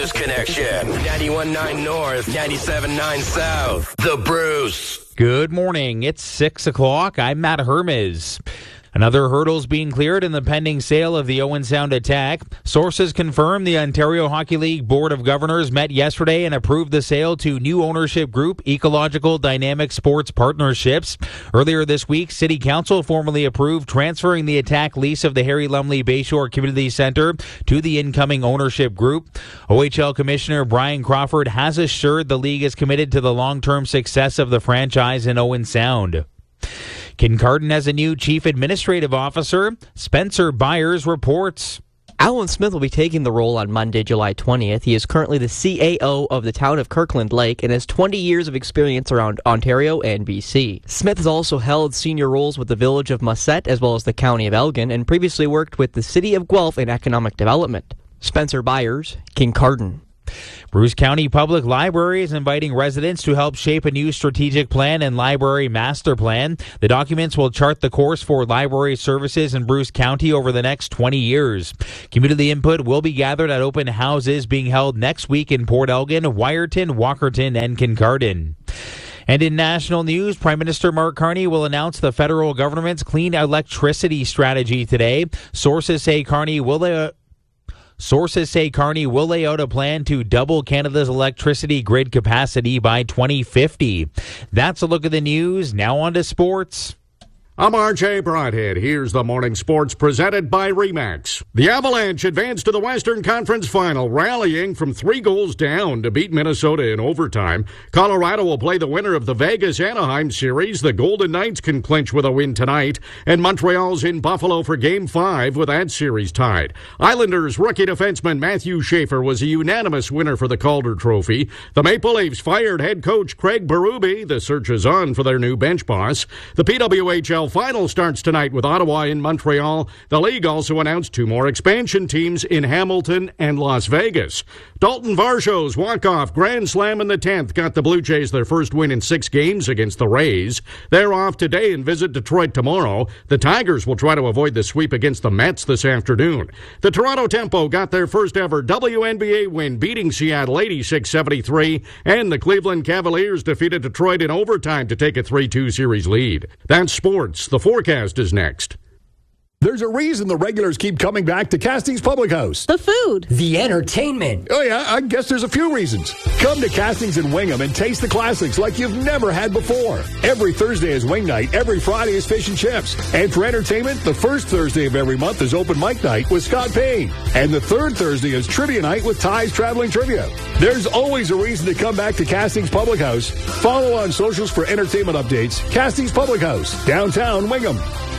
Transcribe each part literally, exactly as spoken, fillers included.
Bruce Connection. ninety-one point nine North, ninety-seven point nine South. The Bruce. Good morning. It's six o'clock. I'm Matt Hermes. Another hurdle's being cleared in the pending sale of the Owen Sound Attack. Sources confirm the Ontario Hockey League Board of Governors met yesterday and approved the sale to new ownership group Ecological Dynamic Sports Partnerships. Earlier this week, City Council formally approved transferring the Attack lease of the Harry Lumley Bayshore Community Centre to the incoming ownership group. O H L Commissioner Brian Crawford has assured the league is committed to the long-term success of the franchise in Owen Sound. Kincardine has a new chief administrative officer. Spencer Byers reports. Alan Smith will be taking the role on Monday, July twentieth. He is currently the C A O of the town of Kirkland Lake and has twenty years of experience around Ontario and B C. Smith has also held senior roles with the village of Musset as well as the county of Elgin and previously worked with the city of Guelph in economic development. Spencer Byers, Kincardine. Bruce County Public Library is inviting residents to help shape a new strategic plan and library master plan. The documents will chart the course for library services in Bruce County over the next twenty years. Community input will be gathered at open houses being held next week in Port Elgin, Wyerton, Walkerton, and Kincardine. And in national news, Prime Minister Mark Carney will announce the federal government's clean electricity strategy today. Sources say Carney will... Uh, Sources say Carney will lay out a plan to double Canada's electricity grid capacity by twenty fifty. That's a look at the news. Now on to sports. I'm R J Broadhead. Here's the morning sports presented by Remax. The Avalanche advanced to the Western Conference Final, rallying from three goals down to beat Minnesota in overtime. Colorado will play the winner of the Vegas-Anaheim series. The Golden Knights can clinch with a win tonight. And Montreal's in Buffalo for Game five with that series tied. Islanders rookie defenseman Matthew Schaefer was a unanimous winner for the Calder Trophy. The Maple Leafs fired head coach Craig Berube. The search is on for their new bench boss. The P W H L final starts tonight with Ottawa in Montreal. The league also announced two more expansion teams in Hamilton and Las Vegas. Dalton Varsho's walk-off grand slam in the tenth got the Blue Jays their first win in six games against the Rays. They're off today and visit Detroit tomorrow. The Tigers will try to avoid the sweep against the Mets this afternoon. The Toronto Tempo got their first ever W N B A win, beating Seattle eighty-six seventy-three, and the Cleveland Cavaliers defeated Detroit in overtime to take a three two series lead. That's sports. The forecast is next. There's a reason the regulars keep coming back to Castings Public House. The food. The entertainment. Oh, yeah, I guess there's a few reasons. Come to Castings in Wingham and taste the classics like you've never had before. Every Thursday is wing night. Every Friday is fish and chips. And for entertainment, the first Thursday of every month is open mic night with Scott Payne. And the third Thursday is trivia night with Ty's Traveling Trivia. There's always a reason to come back to Castings Public House. Follow on socials for entertainment updates. Castings Public House, downtown Wingham.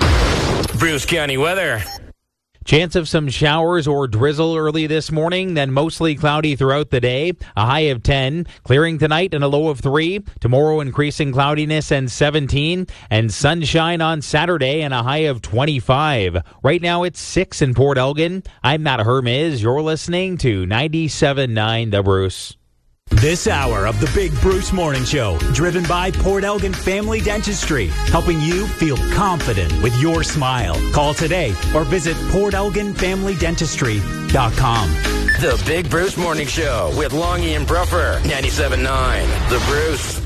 Bruce County weather. Chance of some showers or drizzle early this morning, then mostly cloudy throughout the day. A high of ten. Clearing tonight and a low of three. Tomorrow increasing cloudiness and seventeen. And sunshine on Saturday and a high of twenty-five. Right now it's six in Port Elgin. I'm Matt Hermes. You're listening to ninety-seven point nine The Bruce. This hour of the Big Bruce Morning Show, driven by Port Elgin Family Dentistry, helping you feel confident with your smile. Call today or visit port elgin family dentistry dot com. The Big Bruce Morning Show with Longy and Bruffer, ninety-seven point nine The Bruce.